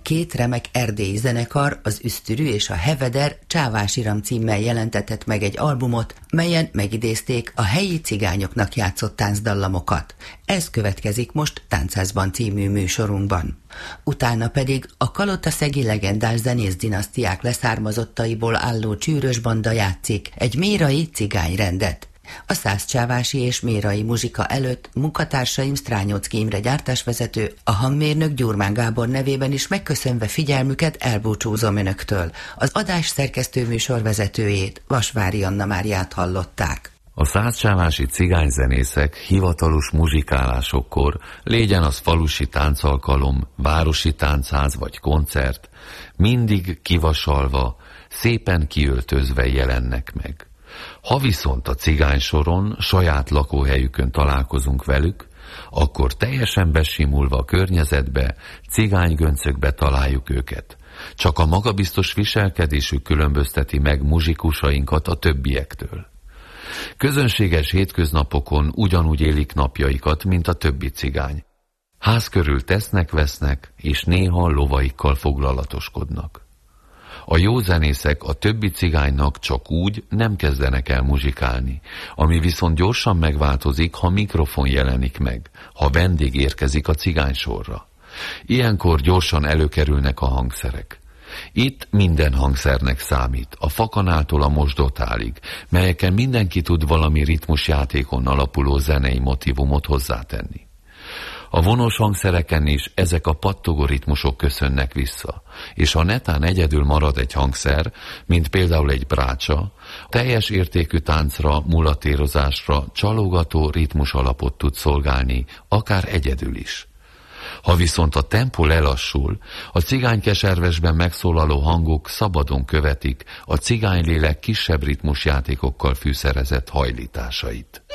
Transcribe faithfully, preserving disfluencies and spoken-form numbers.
két remek erdélyi zenekar, az Üsztürű és a Heveder Csávásiram címmel jelentetett meg egy albumot, melyen megidézték a helyi cigányoknak játszott táncdallamokat. Ez következik most Tánchászban című műsorunkban. Utána pedig a kalotaszegi legendás zenész dinasztiák leszármazottaiból álló csűrös banda játszik egy mérai cigányrendet. A Szászcsávási és mérai muzsika előtt munkatársaim Strányocki Imre gyártásvezető, a hangmérnök Gyurmán Gábor nevében is megköszönve figyelmüket elbúcsúzom önöktől. Az adás szerkesztő műsorvezetőjét, Vasvári Anna Máriát hallották. A szászcsávási cigányzenészek hivatalos muzsikálásokkor, légyen az falusi táncalkalom, városi táncház vagy koncert, mindig kivasalva, szépen kiöltözve jelennek meg. Ha viszont a cigánysoron, saját lakóhelyükön találkozunk velük, akkor teljesen besimulva a környezetbe, cigánygöncökbe találjuk őket. Csak a magabiztos viselkedésük különbözteti meg muzsikusainkat a többiektől. Közönséges hétköznapokon ugyanúgy élik napjaikat, mint a többi cigány. Ház körül tesznek-vesznek, és néha lovaikkal foglalatoskodnak. A jó zenészek a többi cigánynak csak úgy nem kezdenek el muzsikálni, ami viszont gyorsan megváltozik, ha mikrofon jelenik meg, ha vendég érkezik a cigánysorra. Ilyenkor gyorsan előkerülnek a hangszerek. Itt minden hangszernek számít, a fakanáltól a mosdótálig, melyeken mindenki tud valami ritmusjátékon alapuló zenei motívumot hozzátenni. A vonos hangszereken is ezek a pattogó ritmusok köszönnek vissza, és ha netán egyedül marad egy hangszer, mint például egy brácsa, teljes értékű táncra, mulatírozásra csalogató ritmus alapot tud szolgálni, akár egyedül is. Ha viszont a tempó lelassul, a cigánykeservesben megszólaló hangok szabadon követik a cigánylélek kisebb ritmusjátékokkal fűszerezett hajlításait.